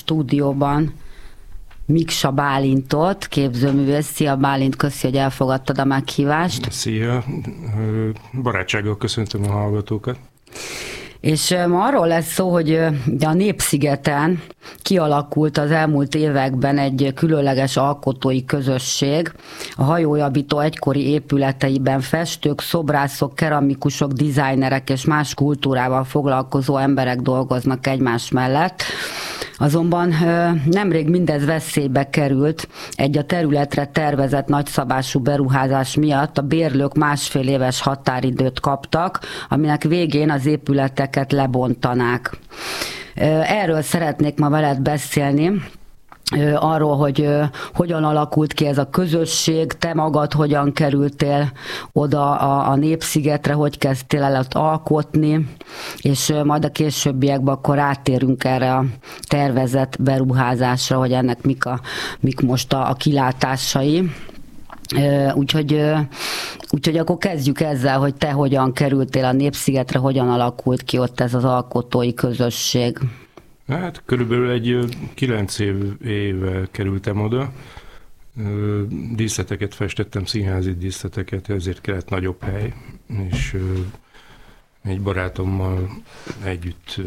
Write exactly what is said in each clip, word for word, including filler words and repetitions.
stúdióban Miksa Bálintot, képzőművész. Szia Bálint, köszi, hogy elfogadtad a meghívást. Szia, barátsággal köszöntöm a hallgatókat. És ma arról lesz szó, hogy a Népszigeten kialakult az elmúlt években egy különleges alkotói közösség. A Hajójavító egykori épületeiben festők, szobrászok, keramikusok, dizájnerek és más kultúrával foglalkozó emberek dolgoznak egymás mellett. Azonban nemrég mindez veszélybe került. Egy a területre tervezett nagyszabású beruházás miatt a bérlők másfél éves határidőt kaptak, aminek végén az épületeket lebontanák. Erről szeretnék ma veled beszélni, arról, hogy hogyan alakult ki ez a közösség, te magad hogyan kerültél oda a, a Népszigetre, hogy kezdtél el ott alkotni, és majd a későbbiekben akkor áttérünk erre a tervezett beruházásra, hogy ennek mik, a, mik most a, a kilátásai. Úgyhogy, úgyhogy akkor kezdjük ezzel, hogy te hogyan kerültél a Népszigetre, hogyan alakult ki ott ez az alkotói közösség. Hát körülbelül egy kilenc év, éve kerültem oda. Díszleteket festettem, színházi díszleteket, ezért kellett nagyobb hely, és egy barátommal együtt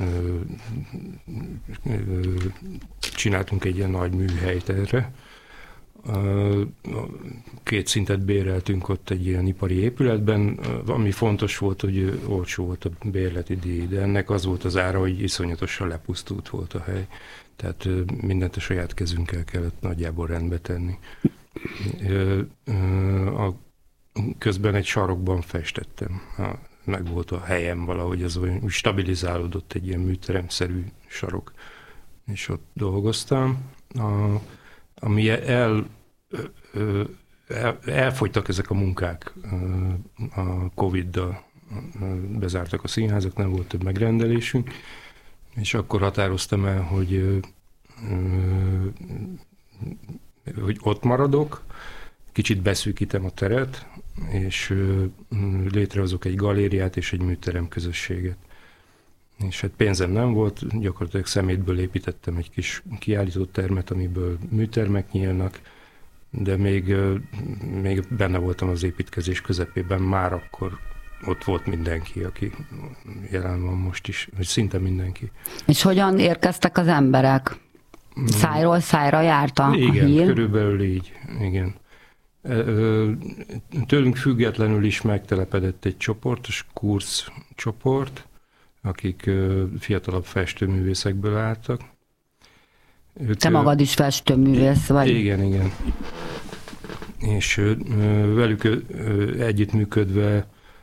csináltunk egy ilyen nagy műhelyt erre. Két szintet béreltünk ott egy ilyen ipari épületben, ami fontos volt, hogy olcsó volt a bérleti díj, de ennek az volt az ára, hogy iszonyatosan lepusztult volt a hely. Tehát mindent a saját kezünkkel kellett nagyjából rendbe tenni. Közben egy sarokban festettem. Meg volt a helyem valahogy, az olyan, úgy stabilizálódott egy ilyen műteremszerű sarok, és ott dolgoztam. A ami el, el, elfogytak ezek a munkák a Coviddal, bezártak a színházak, nem volt több megrendelésünk, és akkor határoztam el, hogy, hogy ott maradok, kicsit beszűkítem a teret, és létrehozok egy galériát és egy műterem közösséget. És hát pénzem nem volt, gyakorlatilag szemétből építettem egy kis kiállítótermet, amiből műtermek nyílnak, de még, még benne voltam az építkezés közepében, már akkor ott volt mindenki, aki jelen van most is, vagy szinte mindenki. És hogyan érkeztek az emberek? Szájról szájra járt a igen, hír? Körülbelül így, igen. Tőlünk függetlenül is megtelepedett egy csoport, a Skursz csoport, akik fiatalabb festőművészekből álltak. Ők, Te magad is festőművész vagy? Igen, igen. És velük együttműködve,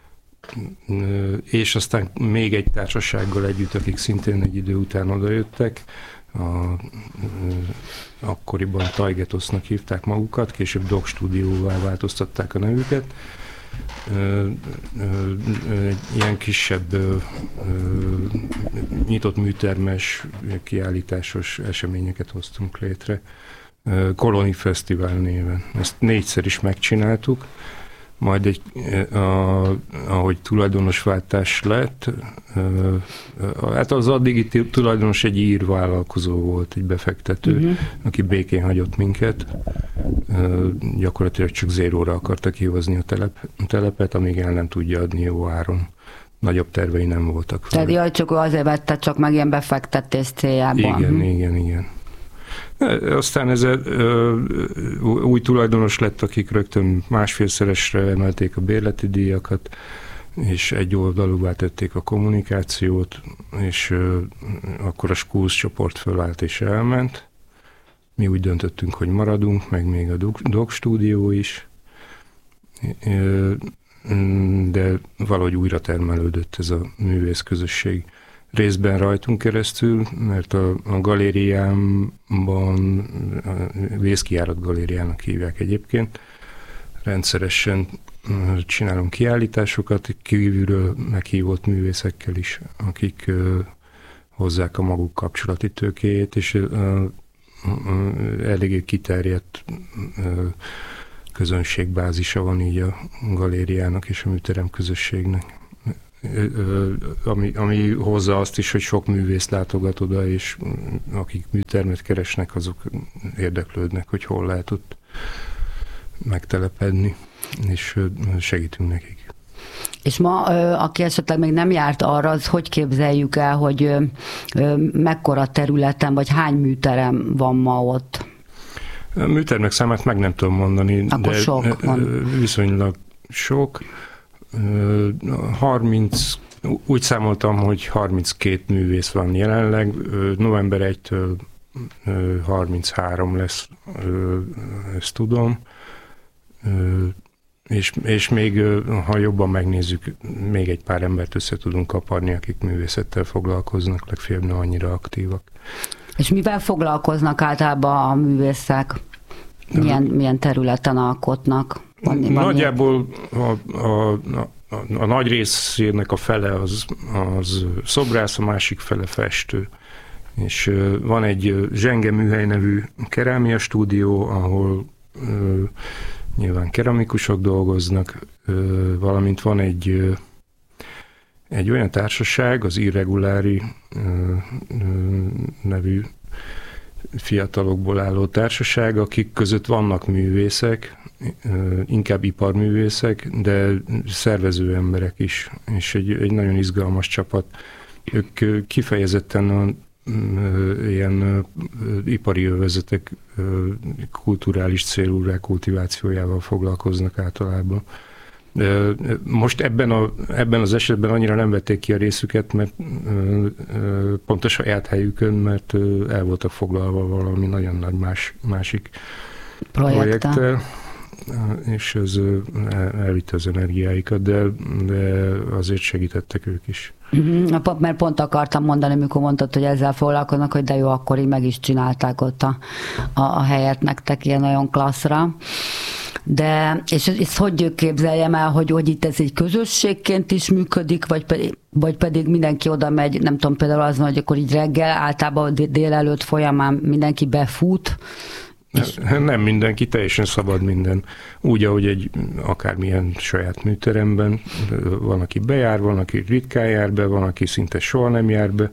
és aztán még egy társasággal együtt, akik szintén egy idő után odajöttek, a, akkoriban Tajgetosznak hívták magukat, később Dog Stúdióvá változtatták a nevüket. Egy ilyen kisebb nyitott műtermes, kiállításos eseményeket hoztunk létre. Koloni Fesztivál néven. Ezt négyszer is megcsináltuk, majd egy, a, ahogy tulajdonosváltás lett, hát az addigi tulajdonos egy ír vállalkozó volt, egy befektető, uh-huh. aki békén hagyott minket. Gyakorlatilag csak zéróra akarta kihozni a telep, telepet, amíg el nem tudja adni jó áron. Nagyobb tervei nem voltak. Tehát jaj, csak azért vette csak meg ilyen befektetés céljában. Igen, igen, igen. Aztán ez új tulajdonos lett, akik rögtön másfélszeresre emelték a bérleti díjakat, és egy oldalúvá tették a kommunikációt, és akkor a Skursz csoport fölállt és elment. Mi úgy döntöttünk, hogy maradunk, meg még a Dog Stúdió is, de valahogy újra termelődött ez a művészközösség. Részben rajtunk keresztül, mert a, a galériámban, a Vészkijárat galériának hívják egyébként, rendszeresen csinálunk kiállításokat, kívülről meghívott művészekkel is, akik hozzák a maguk kapcsolati tőkéjét, és eléggé kiterjedt közönségbázisa van így a galériának és a műterem közösségnek. ami, ami hozza azt is, hogy sok művész látogat oda, és akik műtermet keresnek, azok érdeklődnek, hogy hol lehet ott megtelepedni, és segítünk nekik. És ma, aki esetleg még nem járt arra, az hogy képzeljük el, hogy mekkora területen, vagy hány műterem van ma ott? A műtermek számát meg nem tudom mondani, Akkor de sok van. Viszonylag sok. harminc, úgy számoltam, hogy harminckét művész van jelenleg, november elsejétől harminchárom lesz, ezt tudom. És, és még, ha jobban megnézzük, még egy pár embert össze tudunk kaparni, akik művészettel foglalkoznak, legfeljebb nem annyira aktívak. És mivel foglalkoznak általában a művészek? Milyen, milyen területen alkotnak? Van, Nagyjából a, a, a, a nagy részének a fele az, az szobrász, a másik fele festő. És van egy Zsenge Műhely nevű kerámia stúdió, ahol nyilván keramikusok dolgoznak, valamint van egy, egy olyan társaság, az Irregulári nevű fiatalokból álló társaság, akik között vannak művészek, inkább iparművészek, de szervező emberek is, és egy, egy nagyon izgalmas csapat. Ők kifejezetten a ilyen ipari övezetek kulturális célú rekultivációjával foglalkoznak általában. Most ebben, a, ebben az esetben annyira nem vették ki a részüket, mert pont a saját helyükön, mert el voltak foglalva valami nagyon nagy más, másik projekttel, és ez elvitte az energiáikat, de, de azért segítettek ők is. Uh-huh. Mert pont akartam mondani, mikor mondtad, hogy ezzel foglalkoznak, hogy de jó, akkor így meg is csinálták ott a, a, a helyet nektek ilyen nagyon klasszra. De, és ezt hogy képzeljem el, hogy, hogy itt ez egy közösségként is működik, vagy pedig, vagy pedig mindenki oda megy, nem tudom, például az, hogy akkor így reggel, általában délelőtt folyamán mindenki befut. És... Nem mindenki, teljesen szabad minden. Úgy, ahogy egy akármilyen saját műteremben, van, aki bejár, van, aki ritkán jár be, van, aki szinte soha nem jár be,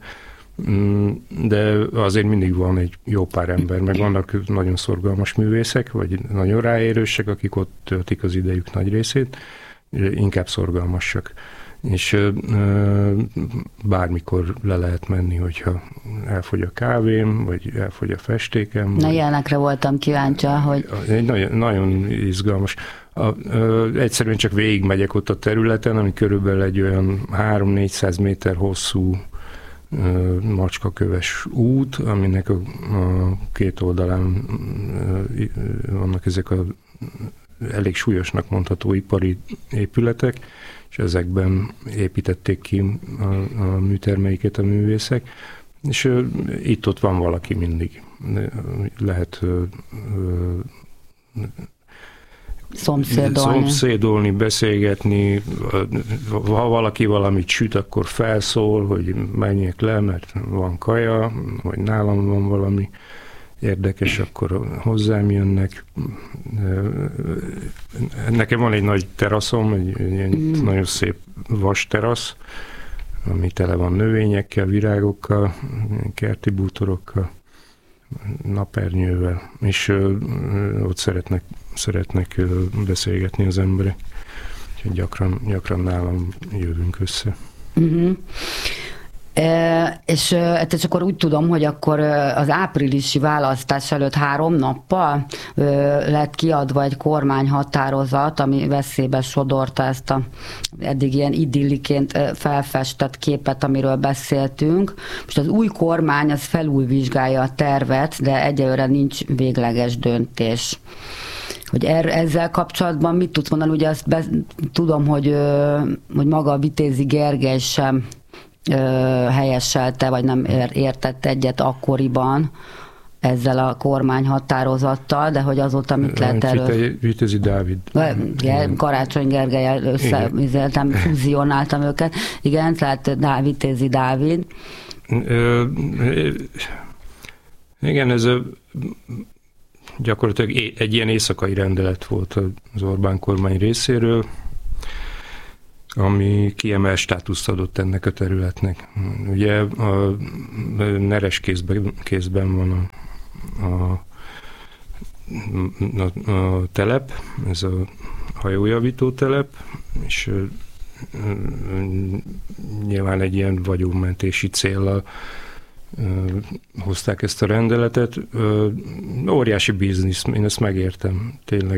de azért mindig van egy jó pár ember, meg vannak nagyon szorgalmas művészek, vagy nagyon ráérősek, akik ott töltik az idejük nagy részét, inkább szorgalmasak. És bármikor le lehet menni, hogyha elfogy a kávém, vagy elfogy a festékem. Na, ilyenekre voltam kíváncsi, hogy... Egy nagyon, nagyon izgalmas. A, ö, egyszerűen csak végigmegyek ott a területen, ami körülbelül egy olyan három-négyszáz méter hosszú ö, macskaköves út, aminek a, a két oldalán ö, vannak ezek a elég súlyosnak mondható ipari épületek, és ezekben építették ki a, a műtermeiket a művészek, és uh, itt-ott van valaki mindig. Lehet uh, uh, szomszédolni. szomszédolni, beszélgetni, ha valaki valamit süt, akkor felszól, hogy menjek le, mert van kaja, vagy nálam van valami érdekes, akkor hozzám jönnek. Nekem van egy nagy teraszom, egy, egy mm. nagyon szép vas terasz, ami tele van növényekkel, virágokkal, kerti bútorokkal, napernyővel, és ott szeretnek, szeretnek beszélgetni az emberek. Úgyhogy gyakran, gyakran nálam jövünk össze. Mm-hmm. E, és hát csak akkor úgy tudom, hogy akkor az áprilisi választás előtt három nappal e, lett kiadva egy kormányhatározat, ami veszélybe sodorta ezt a eddig ilyen idilliként felfestett képet, amiről beszéltünk. Most az új kormány az felülvizsgálja a tervet, de egyelőre nincs végleges döntés. Hogy er, ezzel kapcsolatban mit tudsz mondani? Ugye azt be, tudom, hogy, hogy maga a Vitézi Gergely sem helyeselte, vagy nem értett egyet akkoriban ezzel a kormányhatározattal, de hogy azóta mit lehet erről... Vitézi Dávid. Karácsony Gergellyel összevizeltem, fúzionáltam őket. Igen, tehát Vitézi Dávid. Igen, ez a, gyakorlatilag egy ilyen éjszakai rendelet volt az Orbán kormány részéről, ami kiemelt státuszt adott ennek a területnek. Ugye a neres kézben, kézben van a, a, a, a telep, ez a hajójavító telep, és nyilván egy ilyen vagyonmentési céllal hozták ezt a rendeletet. Óriási biznisz, én ezt megértem, tényleg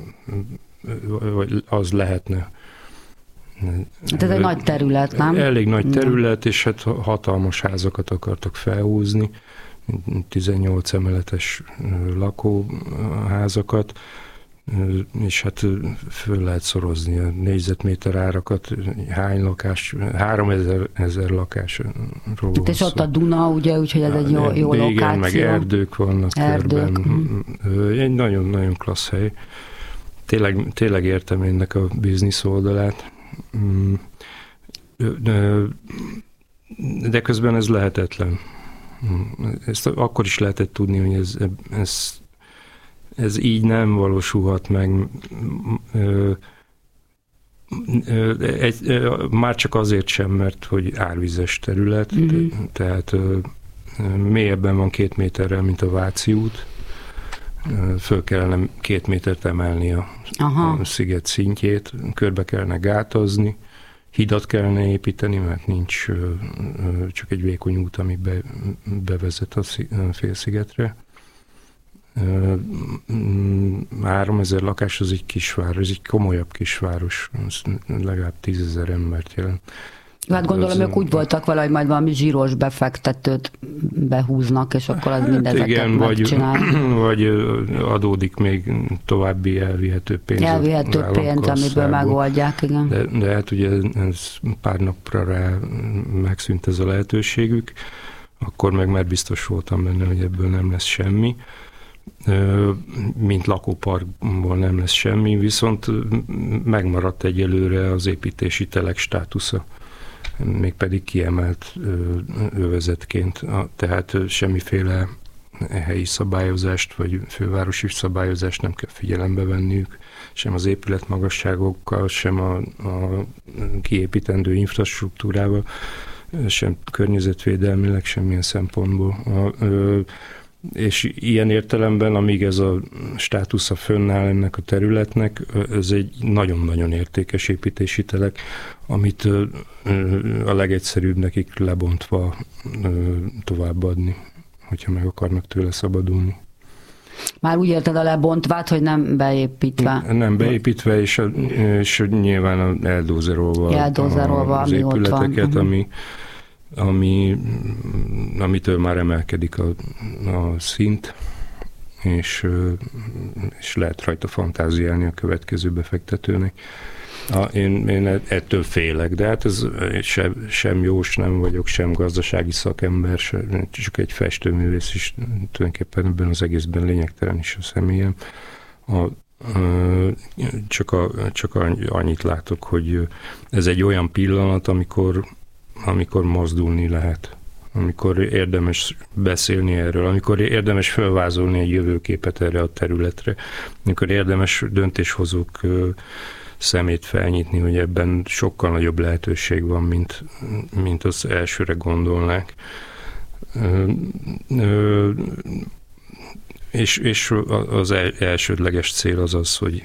az lehetne. Hát ez egy nagy terület, nem? Elég nagy terület, és hát hatalmas házakat akartak felhúzni, tizennyolc emeletes lakóházakat, és hát föl lehet szorozni a négyzetméter árakat, hány lakás, háromezer lakásról van és ott a Duna, ugye, úgyhogy ez egy jó, jó igen, lokáció. meg erdők vannak erdők. körben. Egy nagyon-nagyon klassz hely. Tényleg, tényleg értem ennek a biznisz oldalát. De közben ez lehetetlen. Ezt akkor is lehetett tudni, hogy ez, ez, ez így nem valósulhat meg. Egy, már csak azért sem, mert hogy árvizes terület, mm-hmm. tehát mélyebben van két méterrel, mint a Váci út. Föl kellene két métert emelni a, a sziget szintjét, körbe kellene gátazni, hidat kellene építeni, mert nincs csak egy vékony út, ami be, bevezet a félszigetre. háromezer lakás az egy kisváros, ez egy komolyabb kisváros, legalább tízezer embert jelent. Hát gondolom, ők úgy voltak valahogy majd valami zsíros befektetőt behúznak, és akkor az hát mindezeket igen, megcsinálják. Vagy, vagy adódik még további elvihető pénz. Elvihető pénz, amiből megoldják, igen. De, de hát ugye ez pár napra rá megszűnt ez a lehetőségük, akkor meg már biztos voltam benne, hogy ebből nem lesz semmi. Mint lakóparkból nem lesz semmi, viszont megmaradt egyelőre az építési telek státusza, mégpedig kiemelt övezetként, tehát semmiféle helyi szabályozást, vagy fővárosi szabályozást nem kell figyelembe venniük, sem az épületmagasságokkal, sem a, a kiépítendő infrastruktúrával, sem környezetvédelmileg, semmilyen szempontból. A, ö, és ilyen értelemben, amíg ez a státusza fönnáll ennek a területnek, ez egy nagyon-nagyon értékes építési telek, amit a legegyszerűbb nekik lebontva továbbadni, hogyha meg akarnak tőle szabadulni. Már úgy érted a lebontvát, hogy nem beépítve? Nem beépítve, és, a, és eldózerolva, eldózerolva az épületeket, ami Ami, amitől már emelkedik a, a szint, és, és lehet rajta fantáziálni a következő befektetőnek. A, én, én ettől félek, de hát ez sem, sem jós nem vagyok, sem gazdasági szakember, sem, csak egy festőművész is, tulajdonképpen ebben az egészben lényegtelen is a személyem. A, csak, a, csak annyit látok, hogy ez egy olyan pillanat, amikor amikor mozdulni lehet, amikor érdemes beszélni erről, amikor érdemes felvázolni egy jövőképet erre a területre, amikor érdemes döntéshozók szemét felnyitni, hogy ebben sokkal nagyobb lehetőség van, mint, mint az elsőre gondolnák. És, és az elsődleges cél az az, hogy,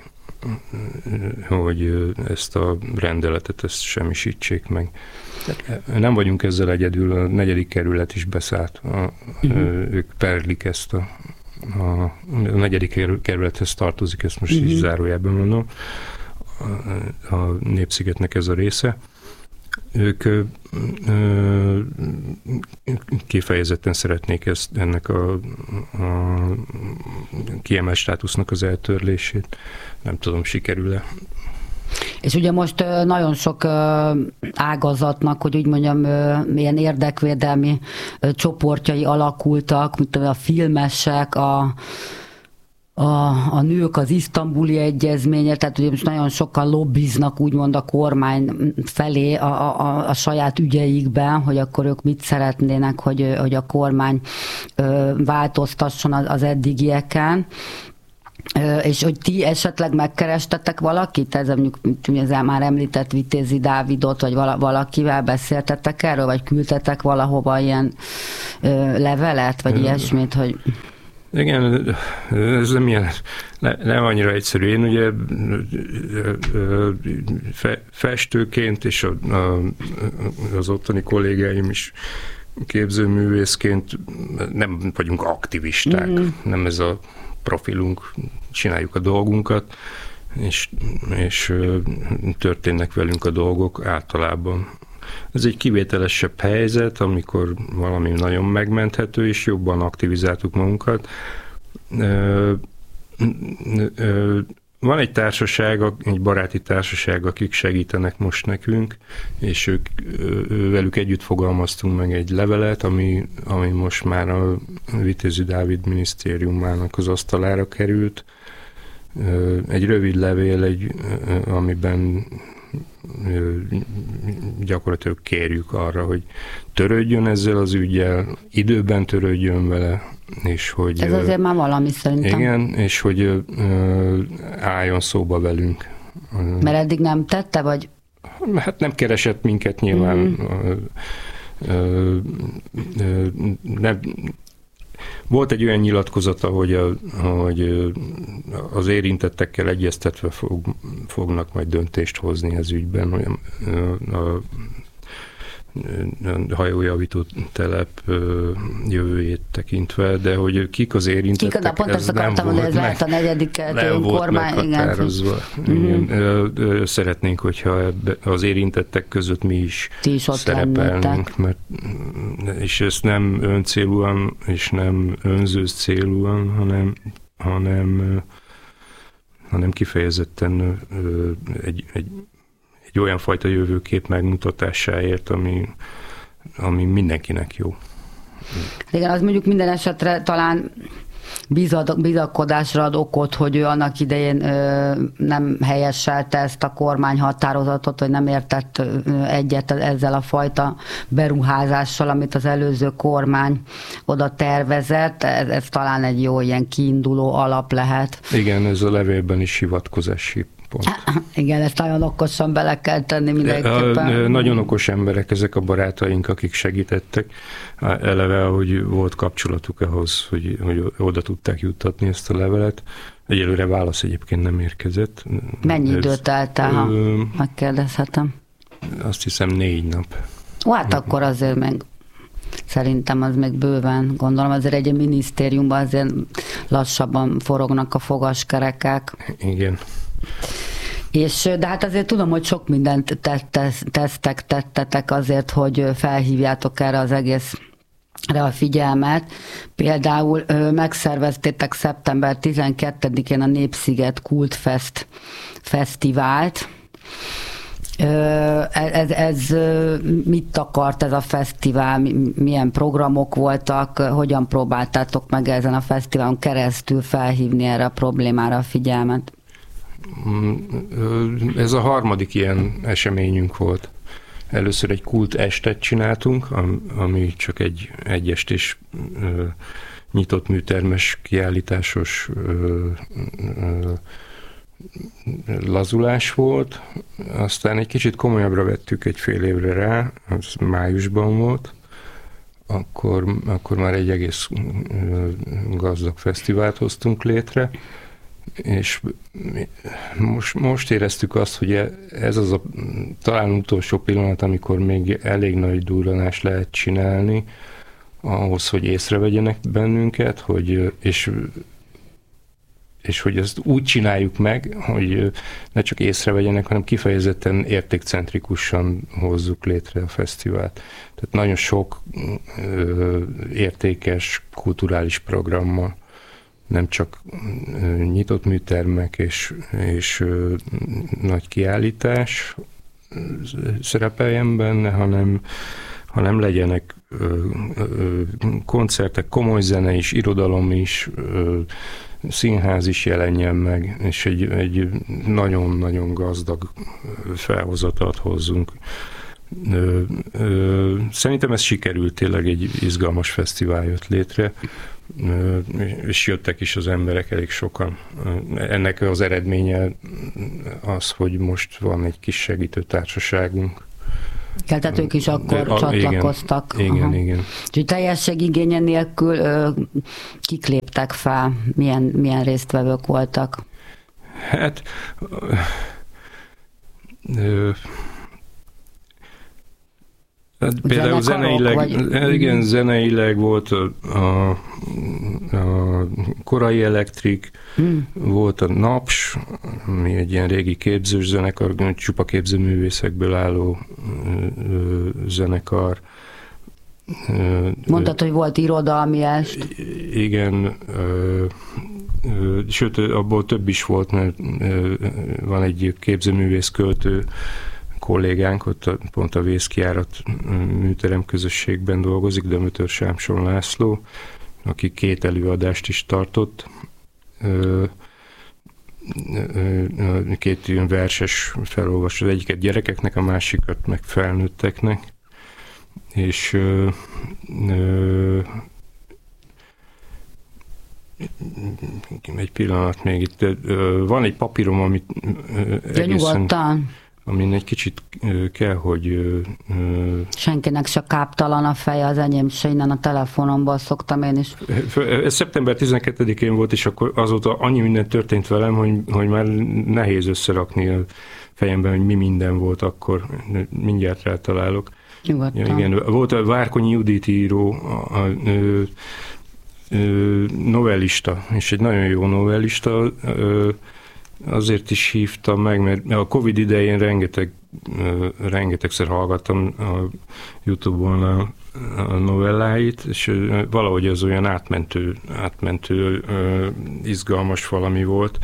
hogy ezt a rendeletet ezt semmisítsék meg. Nem vagyunk ezzel egyedül, a negyedik kerület is beszállt. A, uh-huh. Ők perlik ezt a, a, a negyedik kerülethez tartozik, ezt most uh-huh. így zárójában mondom, a, a Népszigetnek ez a része. Ők ö, ö, kifejezetten szeretnék ezt, ennek a, a kiemelt státusznak az eltörlését. Nem tudom, sikerül-e. És ugye most nagyon sok ágazatnak, hogy úgy mondjam, milyen érdekvédelmi csoportjai alakultak, mint a filmesek, a A, a nők az isztambuli egyezménye, tehát ugye most nagyon sokan lobbiznak úgymond a kormány felé a, a, a saját ügyeikben, hogy akkor ők mit szeretnének, hogy, hogy a kormány változtasson az, az eddigieken. És hogy ti esetleg megkerestetek valakit, ez mondjuk ezzel már említett Vitézi Dávidot, vagy valakivel beszéltetek erről, vagy küldtetek valahova ilyen levelet, vagy ilyesmit, hogy... Igen, ez nem ilyen, nem annyira egyszerű. Én ugye festőként, és a, a, az ottani kollégáim is képzőművészként nem vagyunk aktivisták, mm. nem ez a profilunk, csináljuk a dolgunkat, és, és történnek velünk a dolgok általában. Ez egy kivételesebb helyzet, amikor valami nagyon megmenthető, és jobban aktivizáltuk magunkat. Van egy társaság, egy baráti társaság, akik segítenek most nekünk, és ők, velük együtt fogalmaztunk meg egy levelet, ami, ami most már a Vitézi Dávid minisztériumának az asztalára került. Egy rövid levél, egy, amiben gyakorlatilag kérjük arra, hogy törődjön ezzel az üggyel, időben törődjön vele, és hogy... Ez azért már valami szerintem. Igen, és hogy álljon szóba velünk. Mert eddig nem tette, vagy? Hát nem keresett minket nyilván. Mm-hmm. Nem, volt egy olyan nyilatkozata, hogy, a, hogy az érintettekkel egyeztetve fog, fognak majd döntést hozni ez ügyben, hogy a, a, a hajójavító telep jövőjét tekintve, de hogy kik az érintettek, kik, pont ez nem volt, volt ez lehet a negyedik kormány meghatározva. Igen. Mm-hmm. Szeretnénk, hogyha az érintettek között mi is, is szerepelnénk, mert, és ezt nem öncélúan, és nem önzős célúan, hanem, hanem, hanem kifejezetten egy, egy egy olyan fajta jövőkép megmutatásáért, ami, ami mindenkinek jó. Igen, az mondjuk minden esetre talán bizad, bizakodásra ad okot, hogy ő annak idején ö, nem helyeselte ezt a kormány határozatot, vagy nem értett ö, egyet ezzel a fajta beruházással, amit az előző kormány oda tervezett. Ez, ez talán egy jó ilyen kiinduló alap lehet. Igen, ez a levélben is hivatkozási pont. Igen, ezt nagyon okosan bele kell tenni mindenképpen. Nagyon okos emberek ezek a barátaink, akik segítettek. Eleve, hogy volt kapcsolatuk ahhoz, hogy, hogy oda tudták juttatni ezt a levelet. Egyelőre válasz egyébként nem érkezett. Mennyi Ez, időt telt el, ha ö, megkérdezhetem? Azt hiszem négy nap. Ó, hát akkor azért meg szerintem az még bőven, gondolom azért egy minisztériumban azért lassabban forognak a fogaskerekek. Igen. És, de hát azért tudom, hogy sok mindent tesztek, tettetek azért, hogy felhívjátok erre az egészre a figyelmet. Például megszerveztétek szeptember tizenkettedikén a Népsziget Kultfest fesztivált. Ez, ez mit akart ez a fesztivál, milyen programok voltak, hogyan próbáltátok meg ezen a fesztiválon keresztül felhívni erre a problémára a figyelmet? Ez a harmadik ilyen eseményünk volt. Először egy kult estet csináltunk, ami csak egy egyestés nyitott műtermes kiállításos lazulás volt. Aztán egy kicsit komolyabbra vettük egy fél évre rá, az májusban volt. Akkor, akkor már egy egész gazdag fesztivált hoztunk létre. És most, most éreztük azt, hogy ez az a talán utolsó pillanat, amikor még elég nagy durranást lehet csinálni ahhoz, hogy észrevegyenek bennünket, hogy, és, és hogy ezt úgy csináljuk meg, hogy ne csak észrevegyenek, hanem kifejezetten értékcentrikusan hozzuk létre a fesztivált. Tehát nagyon sok ö, értékes kulturális programmal, nem csak nyitott műtermek és, és ö, nagy kiállítás szerepeljen benne, hanem, hanem legyenek ö, ö, koncertek, komoly zene is, irodalom is, ö, színház is jelenjen meg, és egy, egy nagyon-nagyon gazdag felhozatat hozzunk. Ö, ö, szerintem ez sikerült, tényleg egy izgalmas fesztivál jött létre. és jöttek is az emberek elég sokan. Ennek az eredménye az, hogy most van egy kis segítő társaságunk. Ja, tehát ők is akkor a, csatlakoztak. Igen, igen, igen. Úgyhogy teljességigénye nélkül ö, kik léptek fel? Milyen, milyen résztvevők voltak? Hát ö, Hát például zeneileg, vagy... igen, zeneileg volt a, a, a korai Elektrik, hmm. volt a Naps, ami egy ilyen régi képzős zenekar, csupa képzőművészekből álló ö, zenekar. Mondtad, hogy volt irodalmi est. Igen, ö, ö, sőt, abból több is volt, mert ö, van egy képzőművész költő kollégánk, ott a, pont a Vészkijárat műterem közösségben dolgozik, Dömötör Sámson László, aki két előadást is tartott, két ilyen verses felolvasó, az egyiket gyerekeknek, a másikat meg felnőtteknek, és ö, ö, egy pillanat még itt, ö, van egy papírom, amit ö, egészen... Nyugodtan. Amin egy kicsit kell, hogy... Senkinek se káptalan a feje, az enyém se, innen a telefonomból szoktam én is. Ez szeptember tizenkettedikén volt, és akkor azóta annyi minden történt velem, hogy, hogy már nehéz összerakni a fejemben, hogy mi minden volt akkor. Mindjárt rátalálok. Nyugodtan. Ja, igen, volt a Várkonyi Judit író, a, a, a, a novellista, és egy nagyon jó novellista. A, Azért is hívtam meg, mert a Covid idején rengeteg, rengetegszer hallgattam a YouTube-on a, a novelláit, és valahogy az olyan átmentő, átmentő izgalmas valami volt.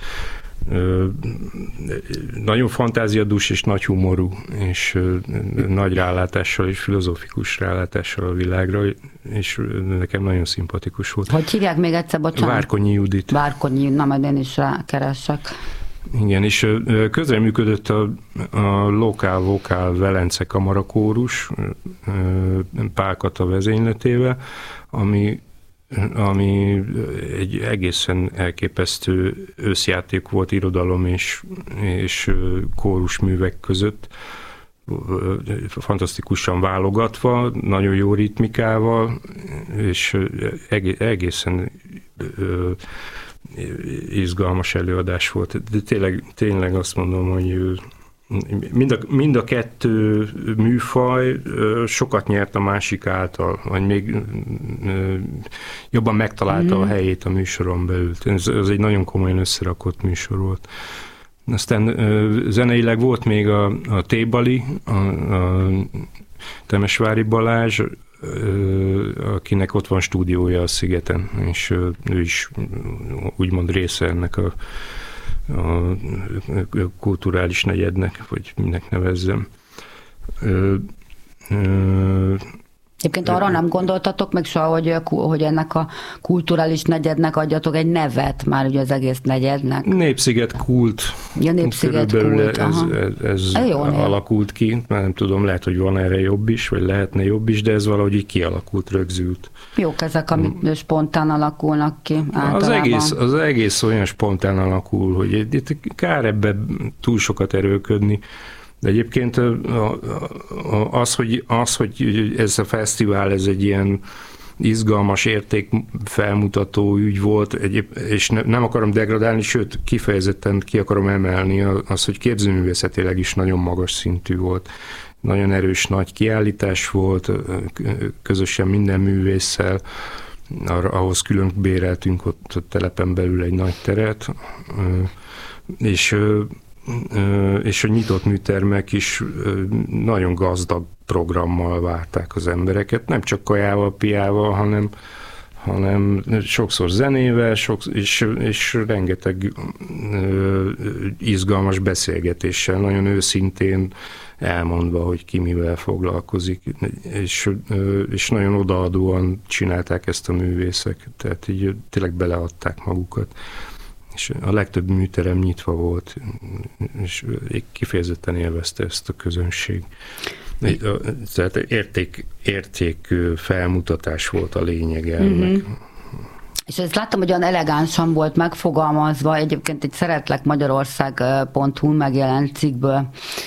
Nagyon fantáziadús és nagy humorú, és nagy rálátással és filozófikus rálátással a világra, és nekem nagyon szimpatikus volt. Hogy hívják még egyszer, bocsánat? Várkonyi Judit. Várkonyi, na majd én is rákeresek. Igen, és közreműködött a, a Lokál Vokál Velence Kamarakórus Pál Kata vezényletével, ami, ami egy egészen elképesztő összjáték volt irodalom és, és kórusművek között, fantasztikusan válogatva, nagyon jó ritmikával, és egészen izgalmas előadás volt. De tényleg, tényleg azt mondom, hogy mind a, mind a kettő műfaj sokat nyert a másik által, vagy még jobban megtalálta mm. a helyét a műsoron belül. Ez, ez egy nagyon komolyan összerakott műsor volt. Aztán zeneileg volt még a, a T-Bali, a, a Temesvári Balázs, akinek ott van stúdiója a Szigeten, és ő is úgymond része ennek a, a kulturális negyednek, vagy minek nevezzem. Egyébként arra nem gondoltatok meg soha, hogy, hogy ennek a kulturális negyednek adjatok egy nevet már ugye az egész negyednek? Népsziget Kult. Ja, Népsziget Kult. Ez, ez, ez, ez alakult ki, már nem tudom, lehet, hogy van erre jobb is, vagy lehetne jobb is, de ez valahogy így kialakult, rögzült. Jók ezek, amik hmm. spontán alakulnak ki általában. Az egész, az egész olyan spontán alakul, hogy itt kár ebbe túl sokat erőködni. De egyébként az, hogy, az, hogy ez a fesztivál, ez egy ilyen izgalmas értékfelmutató ügy volt, és nem akarom degradálni, sőt, kifejezetten ki akarom emelni az, hogy képzőművészetileg is nagyon magas szintű volt. Nagyon erős nagy kiállítás volt, közösen minden művésszel, ahhoz külön béreltünk ott a telepen belül egy nagy teret, és és a nyitott műtermek is nagyon gazdag programmal várták az embereket, nem csak kajával, piával, hanem, hanem sokszor zenével, sokszor, és, és rengeteg izgalmas beszélgetéssel, nagyon őszintén elmondva, hogy ki mivel foglalkozik, és, és nagyon odaadóan csinálták ezt a művészek, tehát így tényleg beleadták magukat. És a legtöbb műterem nyitva volt, és kifejezetten élvezte ezt a közönség. Tehát érték, érték felmutatás volt a lényeg ennek. Mm-hmm. És ezt láttam, hogy olyan elegánsan volt megfogalmazva, egyébként egy szeretlek magyarország pont hu megjelent cikkből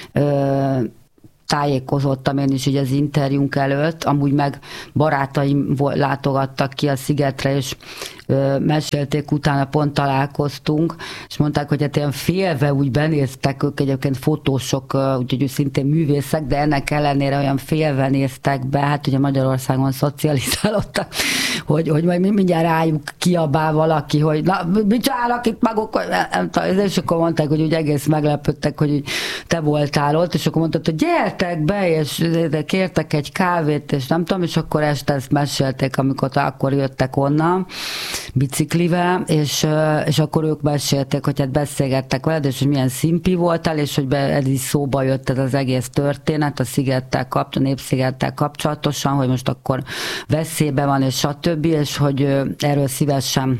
tájékozottam én is így az interjúnk előtt, amúgy meg barátaim látogattak ki a szigetre, és ö, mesélték, utána pont találkoztunk, és mondták, hogy hát ilyen félve úgy benéztek, ők egyébként fotósok, úgyhogy szintén művészek, de ennek ellenére olyan félve néztek be, hát ugye Magyarországon szocializálódtak, hogy, hogy majd mindjárt rájuk kiabál valaki, hogy na, mit csinálnak itt maguk, és akkor mondták, hogy úgy egész meglepődtek, hogy te voltál ott, és akkor mondtad, hogy gyertek be, és kértek egy kávét, és nem tudom, és akkor este ezt mesélték, amikor akkor jöttek onnan biciklivel, és, és akkor ők mesélték, hogy hát beszélgettek veled, és hogy milyen szimpi voltál, és hogy be, ez is szóba jött ez az egész történet a szigettel kapcsolatban, a Népszigettel kapcsolatosan, hogy most akkor veszélyben van, és stb., és hogy erről szívesen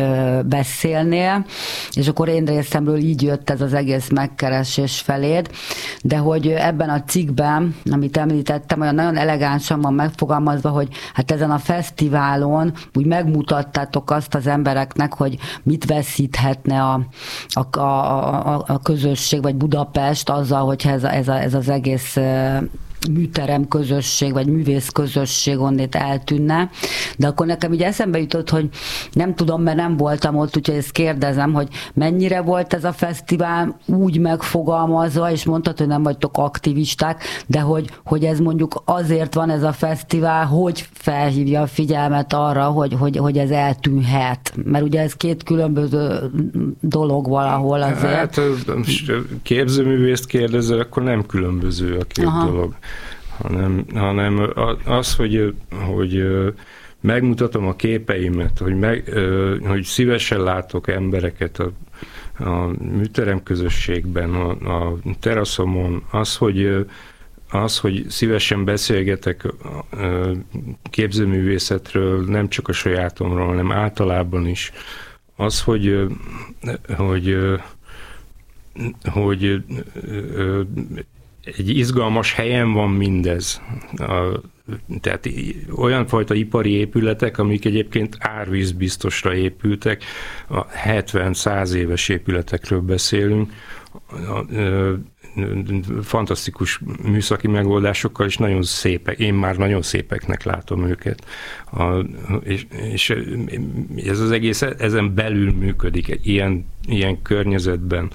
beszélnél, és akkor én részemről így jött ez az egész megkeresés feléd, de hogy ebben a cikkben, amit említettem, olyan nagyon elegánsan van megfogalmazva, hogy hát ezen a fesztiválon úgy megmutattátok azt az embereknek, hogy mit veszíthetne a, a, a, a közösség, vagy Budapest azzal, hogyha ez, ez, a, ez az egész műterem közösség, vagy művész közösség onnét eltűnne. De akkor nekem így eszembe jutott, hogy nem tudom, mert nem voltam ott, úgyhogy ezt kérdezem, hogy mennyire volt ez a fesztivál úgy megfogalmazva, és mondtad, hogy nem vagytok aktivisták, de hogy, hogy ez mondjuk azért van ez a fesztivál, hogy felhívja a figyelmet arra, hogy, hogy, hogy ez eltűnhet. Mert ugye ez két különböző dolog valahol azért. Hát képzőművészt kérdezel, akkor nem különböző a két Aha. dolog. Hanem, hanem az, hogy, hogy megmutatom a képeimet, hogy, meg, hogy szívesen látok embereket a, a műterem közösségben, a, a teraszomon, az, hogy, az, hogy szívesen beszélgetek képzőművészetről, nem csak a sajátomról, hanem általában is, az, hogy, hogy, hogy egy izgalmas helyen van mindez. A, tehát olyan fajta ipari épületek, amik egyébként árvízbiztosra épültek, a hetven-száz éves épületekről beszélünk, a, a, fantasztikus műszaki megoldásokkal, és nagyon szépek, én már nagyon szépeknek látom őket. A, és, és ez az egész ezen belül működik, ilyen, ilyen környezetben.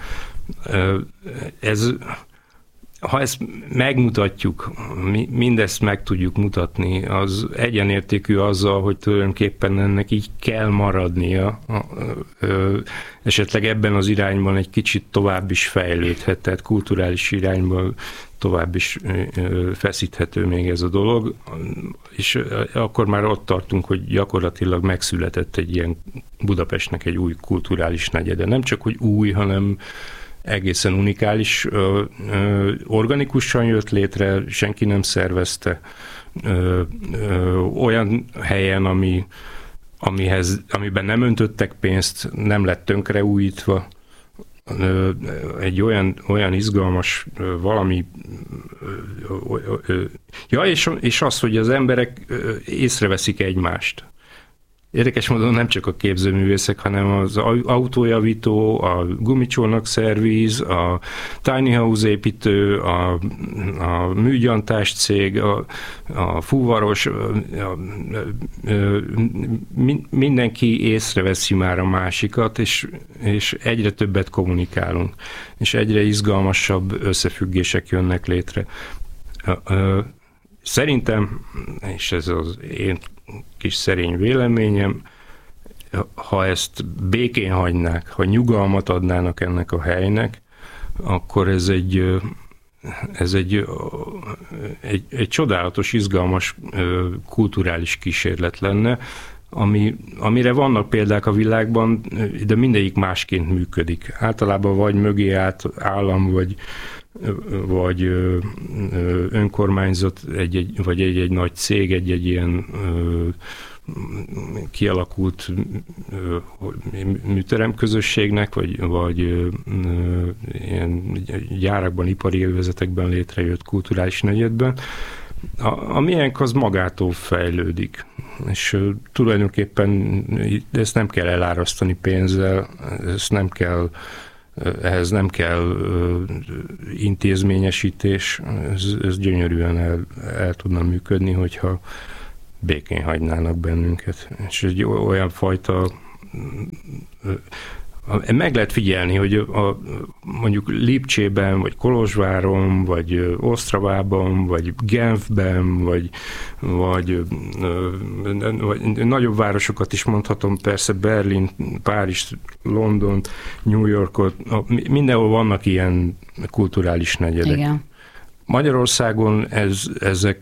Ez Ha ezt megmutatjuk, mindezt meg tudjuk mutatni, az egyenértékű azzal, hogy tulajdonképpen ennek így kell maradnia. Esetleg ebben az irányban egy kicsit tovább is fejlődhet, tehát kulturális irányban tovább is feszíthető még ez a dolog, és akkor már ott tartunk, hogy gyakorlatilag megszületett egy ilyen Budapestnek egy új kulturális negyede. Nem csak, hogy új, hanem egészen unikális, ö, ö, organikusan jött létre, senki nem szervezte, ö, ö, olyan helyen, ami, amihez, amiben nem öntöttek pénzt, nem lett tönkreújítva, ö, egy olyan, olyan izgalmas ö, valami, ö, ö, ö, ja, és, és az, hogy az emberek ö, észreveszik egymást. Érdekes módon nem csak a képzőművészek, hanem az autójavító, a gumicsónak szerviz, a tiny house építő, a, a műgyantás cég, a, a fuvaros, a, a, a, mindenki észreveszi már a másikat, és, és egyre többet kommunikálunk, és egyre izgalmasabb összefüggések jönnek létre. Szerintem, és ez az én kis szerény véleményem, ha ezt békén hagynák, ha nyugalmat adnának ennek a helynek, akkor ez egy, ez egy, egy, egy csodálatos, izgalmas kulturális kísérlet lenne, ami, amire vannak példák a világban, de mindegyik másként működik. Általában vagy mögé állt állam, vagy vagy ö, ö, önkormányzat, egy-egy, vagy egy-egy nagy cég, egy-egy ilyen ö, kialakult ö, műteremközösségnek, vagy, vagy ö, ilyen gyárakban, ipari övezetekben létrejött kulturális negyedben. A, a miénk az magától fejlődik, és uh, tulajdonképpen ezt nem kell elárasztani pénzzel, ezt nem kell, ehhez nem kell uh, intézményesítés, ez, ez gyönyörűen el, el tudna működni, hogyha békén hagynának bennünket. És egy olyan fajta meg lehet figyelni, hogy a, mondjuk Lipcsében, vagy Kolozsváron, vagy Ostravában, vagy Genfben, vagy, vagy, vagy nagyobb városokat is mondhatom, persze Berlin, Párizs, London, New Yorkot, mindenhol vannak ilyen kulturális negyedek. Igen. Magyarországon ez, ezek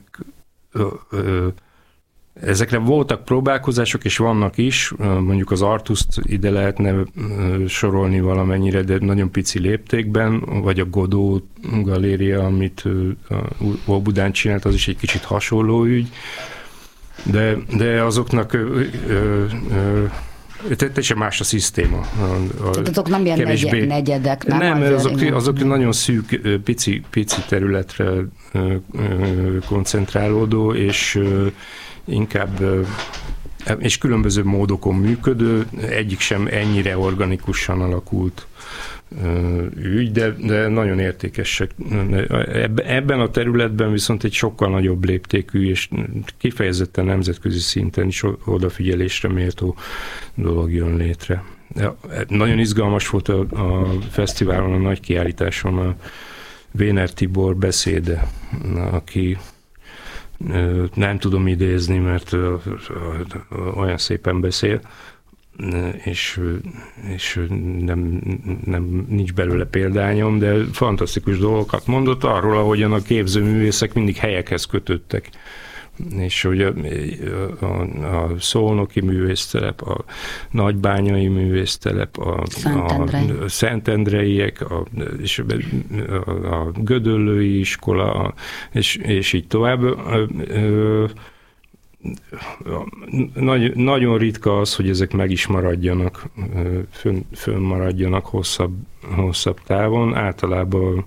Ezekre voltak próbálkozások, és vannak is, mondjuk az Artuszt ide lehetne sorolni valamennyire, de nagyon pici léptékben, vagy a Godot galéria, amit Óbudán csinált, az is egy kicsit hasonló ügy, de, de azoknak ö, ö, ö, teljesen más a szisztéma. Tehát azok nem ilyen kevésbé, negyedek, nem? Nem, azért, azok, igen. azok nagyon szűk, pici, pici területre koncentrálódó, és inkább és különböző módokon működő, egyik sem ennyire organikusan alakult ügy, de, de nagyon értékesek. Ebben a területben viszont egy sokkal nagyobb léptékű és kifejezetten nemzetközi szinten is odafigyelésre méltó dolog jön létre. Nagyon izgalmas volt a, a fesztiválon, a nagy kiállításon a Véner Tibor beszéde, aki nem tudom idézni, mert olyan szépen beszél, és, és nem, nem, nincs belőle példányom, de fantasztikus dolgokat mondott arról, ahogyan a képzőművészek mindig helyekhez kötöttek. És hogy a, a, a Szolnoki művésztelep, a Nagybányai művésztelep, a, Szentendrei. a Szentendreiek, a, és a, a Gödöllői iskola, és, és így tovább. Nagy, nagyon ritka az, hogy ezek meg is maradjanak, fönn, fönn maradjanak hosszabb, hosszabb távon. Általában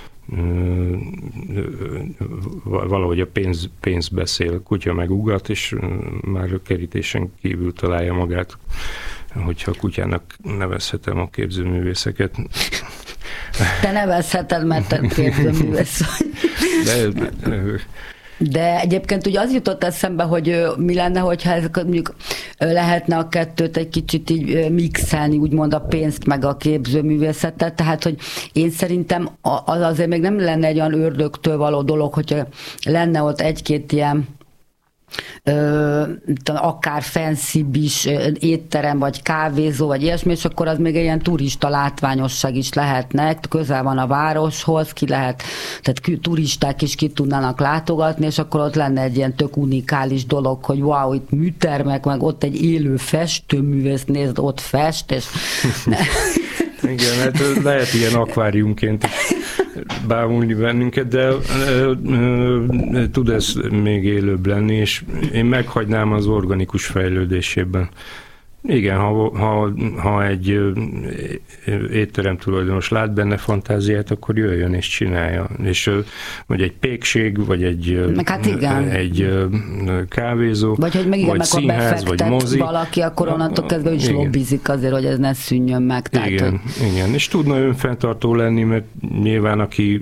valahogy a pénz, pénz beszél, kutya meg ugat, és már a kerítésen kívül találja magát, hogyha kutyának nevezhetem a képzőművészeket. Te nevezheted, mert te képzőművész vagy. De, De egyébként ugye az jutott eszembe, hogy mi lenne, hogyha ezek mondjuk lehetne a kettőt egy kicsit így mixelni, úgymond a pénzt meg a képzőművészetet, tehát hogy én szerintem az azért még nem lenne egy olyan ördögtől való dolog, hogyha lenne ott egy-két ilyen Ö, akár fancy is étterem, vagy kávézó, vagy ilyesmi, és akkor az még egy ilyen turista látványosság is lehetne, közel van a városhoz, ki lehet, tehát turisták is ki tudnának látogatni, és akkor ott lenne egy ilyen tök unikális dolog, hogy wow, itt műtermek, meg ott egy élő festőművész, nézd, ott fest, és... Igen, hát lehet ilyen akváriumként bámulni bennünket, de ö, ö, tud ez még élőbb lenni, és én meghagynám az organikus fejlődésében. Igen, ha, ha, ha egy étterem tulajdonos lát benne fantáziát, akkor jöjjön és csinálja. És vagy egy pékség, vagy egy, hát egy kávézó, vagy hogy meg igen, vagy meg színház, vagy mozi. Valaki, akkor onnantól kezdve is lobbizik azért, hogy ez ne szűnjön meg. Tehát, igen, hogy... igen, és tudna önfenntartó lenni, mert nyilván aki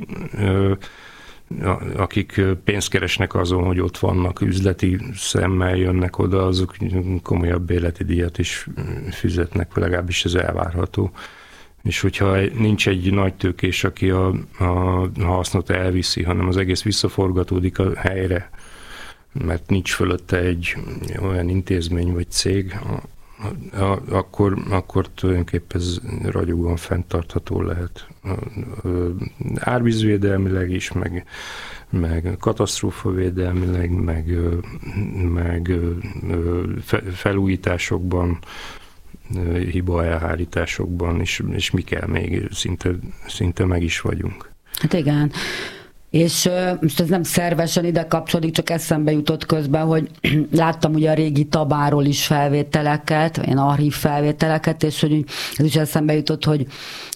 akik pénzt keresnek azon, hogy ott vannak, üzleti szemmel jönnek oda, azok komolyabb életi díjat is fizetnek, legalábbis ez elvárható. És hogyha nincs egy nagy tőkés, aki a, a hasznot elviszi, hanem az egész visszaforgatódik a helyre, mert nincs fölötte egy olyan intézmény vagy cég, akkor, akkor tulajdonképpen ez ragyogóan fenntartható lehet. Árvízvédelmileg is, meg, meg katasztrófavédelmileg, meg, meg felújításokban, hiba elhárításokban, és, és mi kell még, szinte, szinte meg is vagyunk. Hát igen. És most ez nem szervesen ide kapcsolódik, csak eszembe jutott közben, hogy láttam ugye a régi Tabáról is felvételeket, ilyen archív felvételeket, és hogy ez is eszembe jutott, hogy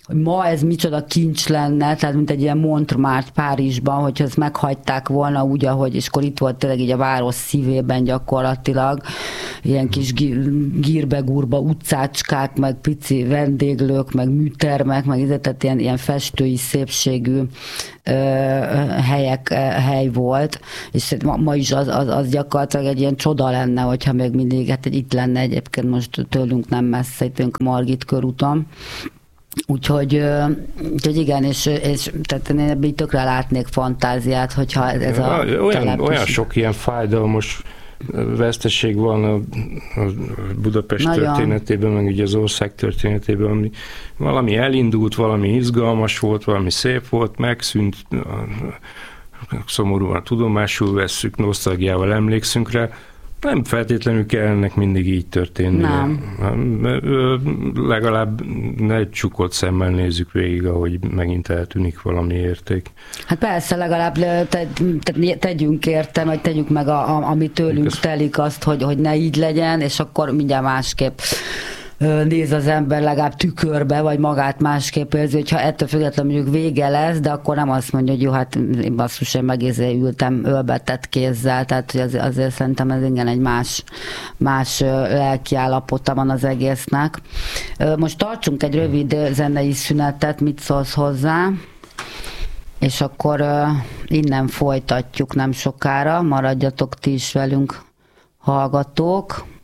hogy ma ez micsoda kincs lenne, tehát mint egy ilyen Montmartre Párizsban, hogyha ezt meghagyták volna úgy, ahogy, és akkor itt volt tényleg így a város szívében gyakorlatilag, ilyen kis gírbegúrba utcácskák, meg pici vendéglők, meg műtermek, meg tehát ilyen, ilyen festői szépségű ö, helyek, hely volt, és ma, ma is az, az, az gyakorlatilag egy ilyen csoda lenne, hogyha még mindig, hát itt lenne egyébként most tőlünk nem messze, itt Margit körúton. Úgyhogy, úgyhogy igen, és, és tehát én ebben tökre látnék fantáziát, hogyha ez a olyan, olyan sok ilyen fájdalmas veszteség van a, a Budapest Nagyon. történetében, meg ugye az ország történetében, ami valami elindult, valami izgalmas volt, valami szép volt, megszűnt, szomorúan tudomásul vesszük, nosztalgiával emlékszünk rá. Nem feltétlenül kell ennek mindig így történni. Nem. Legalább ne csukott szemmel nézzük végig, ahogy megint eltűnik valami érték. Hát persze, legalább te, te, tegyünk érte, vagy tegyük meg, a, a, ami tőlünk Kösz. telik azt, hogy, hogy ne így legyen, és akkor mindjárt másképp néz az ember legalább tükörbe, vagy magát másképp érzi, hogyha ettől függetlenül mondjuk vége lesz, de akkor nem azt mondja, hogy jó, hát én basszus, én meg ültem ölbetett kézzel, tehát hogy azért, azért szerintem ez igen egy más, más lelki állapota van az egésznek. Most tartsunk egy rövid zenei szünetet, mit szólsz hozzá? És akkor innen folytatjuk nem sokára, maradjatok ti is velünk, hallgatók.